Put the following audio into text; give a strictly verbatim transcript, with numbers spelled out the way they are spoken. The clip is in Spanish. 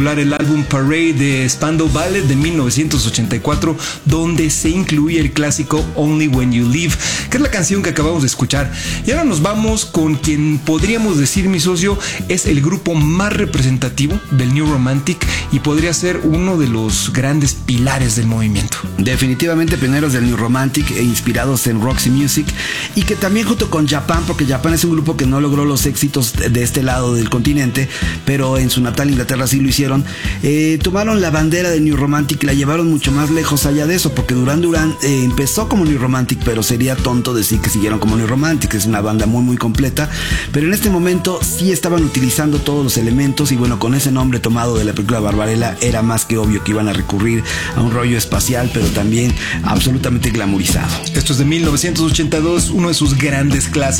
el álbum Parade de Spandau Ballet de mil novecientos ochenta y cuatro, donde se incluye el clásico Only When You Leave, que es la canción que acabamos de escuchar. Y ahora nos vamos con quien podríamos decir, mi socio, es el grupo más representativo del New Romantic y podría ser uno de los grandes pilares del movimiento. Definitivamente pioneros del New Romantic e inspirados en Roxy Music, y que también junto con Japan, porque Japan es un grupo que no logró los éxitos de este lado del continente, pero en su natal Inglaterra sí lo hicieron. Eh, tomaron la bandera de New Romantic y la llevaron mucho más lejos allá de eso, porque Duran Duran eh, empezó como New Romantic, pero sería tonto decir que siguieron como New Romantic. Es una banda muy muy completa, pero en este momento sí estaban utilizando todos los elementos, y bueno, con ese nombre tomado de la película Barbarella era más que obvio que iban a recurrir a un rollo espacial, pero también absolutamente glamorizado. Esto es de mil novecientos ochenta y dos, uno de sus grandes clásicos.